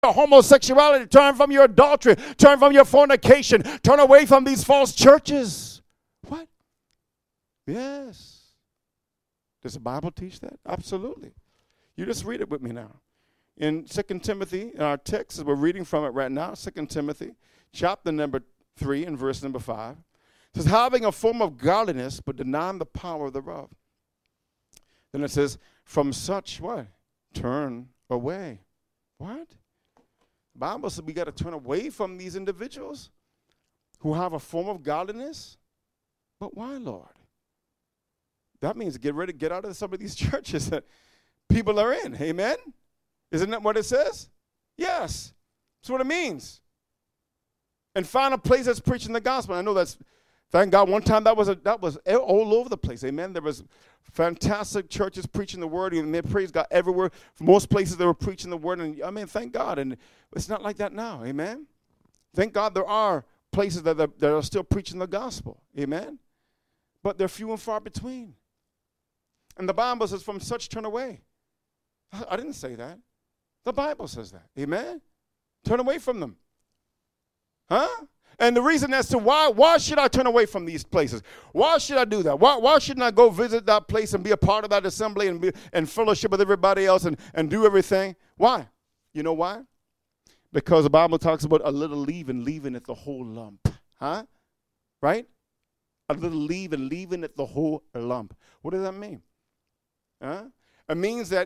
your homosexuality. Turn from your adultery. Turn from your fornication. Turn away from these false churches. What? Yes. Does the Bible teach that? Absolutely. You just read it with me now. In 2 Timothy, in our text, as we're reading from it right now, 2 Timothy, chapter number 3 and verse number 5, it says, having a form of godliness, but denying the power thereof. Then it says, from such, what? Turn away. What? The Bible says we got to turn away from these individuals who have a form of godliness. But why, Lord? That means get out of some of these churches that people are in. Amen? Isn't that what it says? Yes. That's what it means. And find a place that's preaching the gospel. I know that's, thank God, one time that was all over the place. Amen? There was fantastic churches preaching the word, and they praise God everywhere. For most places they were preaching the word, and I mean, thank God. And it's not like that now. Amen? Thank God there are places that are still preaching the gospel. Amen? But they're few and far between. And the Bible says, from such turn away. I didn't say that. The Bible says that. Amen? Turn away from them. Huh? And the reason as to why should I turn away from these places? Why should I do that? Why shouldn't I go visit that place and be a part of that assembly and fellowship with everybody else and do everything? Why? You know why? Because the Bible talks about a little leaven it the whole lump. Huh? Right? A little leaven it the whole lump. What does that mean? Huh? It means that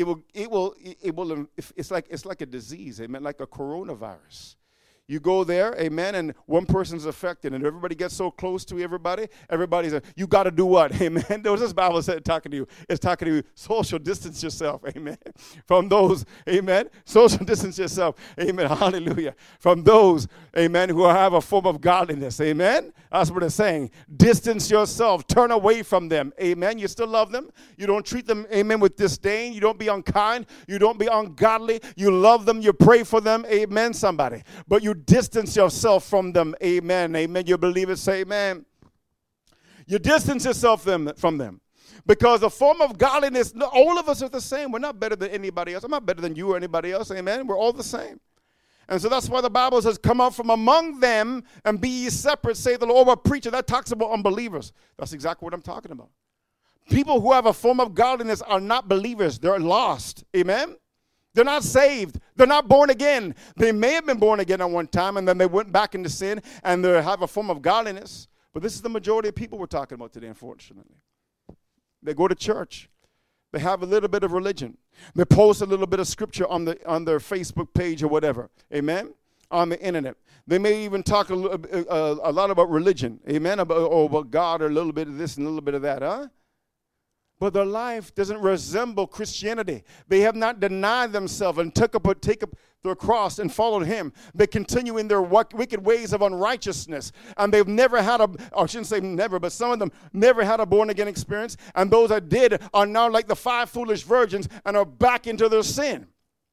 it's like a disease, amen, like a coronavirus. You go there, amen, and one person's affected, and everybody gets so close to everybody, everybody's you got to do what? Amen. There was this Bible said talking to you. It's talking to you, social distance yourself, amen, from those, amen, social distance yourself, amen, hallelujah, from those, amen, who have a form of godliness, amen. That's what it's saying. Distance yourself. Turn away from them, amen. You still love them. You don't treat them, amen, with disdain. You don't be unkind. You don't be ungodly. You love them. You pray for them, amen, somebody. But you distance yourself from them, amen, amen. You believe it, say amen. You distance yourself from them. Because a form of godliness, all of us are the same. We're not better than anybody else. I'm not better than you or anybody else, amen. We're all the same. And so that's why the Bible says, come out from among them and be ye separate, say the Lord. Or preacher, that talks about unbelievers. That's exactly what I'm talking about. People who have a form of godliness are not believers. They're lost, amen. They're not saved. They're not born again. They may have been born again at one time, and then they went back into sin, and they have a form of godliness. But this is the majority of people we're talking about today, unfortunately. They go to church. They have a little bit of religion. They post a little bit of scripture on their Facebook page or whatever. Amen? On the internet. They may even talk a lot about religion. Amen? About God, or a little bit of this and a little bit of that. Huh? But their life doesn't resemble Christianity. They have not denied themselves and take up their cross and followed him. They continue in their wicked ways of unrighteousness. And they've never had I shouldn't say never, but some of them never had a born-again experience. And those that did are now like the 5 foolish virgins and are back into their sin.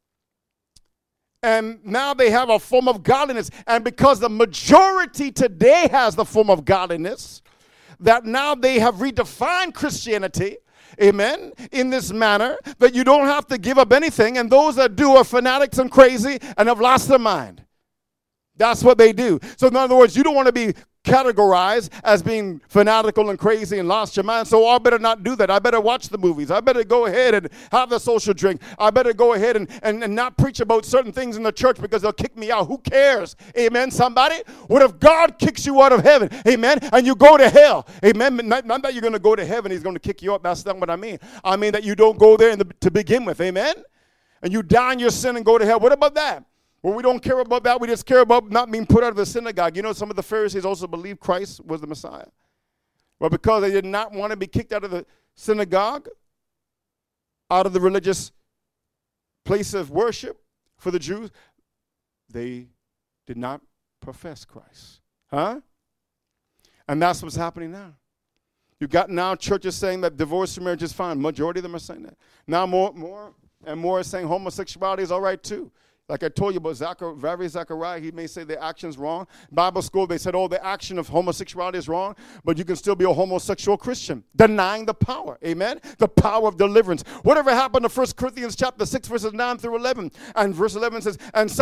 And now they have a form of godliness. And because the majority today has the form of godliness, that now they have redefined Christianity, amen, in this manner, that you don't have to give up anything, and those that do are fanatics and crazy and have lost their mind. That's what they do. So in other words, you don't want to be categorized as being fanatical and crazy and lost your mind, so I better not do that. I better watch the movies. I better go ahead and have the social drink. I better go ahead and not preach about certain things in the church because they'll kick me out. Who cares? Amen, somebody? What if God kicks you out of heaven? Amen? And you go to hell? Amen? Not that you're going to go to heaven, he's going to kick you out. That's not what I mean. I mean that you don't go there to begin with. Amen? And you die in your sin and go to hell. What about that? Well, we don't care about that. We just care about not being put out of the synagogue. You know, some of the Pharisees also believed Christ was the Messiah. Well, because they did not want to be kicked out of the synagogue, out of the religious place of worship for the Jews, they did not profess Christ. Huh? And that's what's happening now. You've got now churches saying that divorce and marriage is fine. Majority of them are saying that. Now more and more are saying homosexuality is all right too. Like I told you about Zachariah, he may say the action's wrong. Bible school, they said, oh, the action of homosexuality is wrong, but you can still be a homosexual Christian, denying the power, amen? The power of deliverance. Whatever happened to 1 Corinthians chapter 6, verses 9 through 11? And verse 11 says, and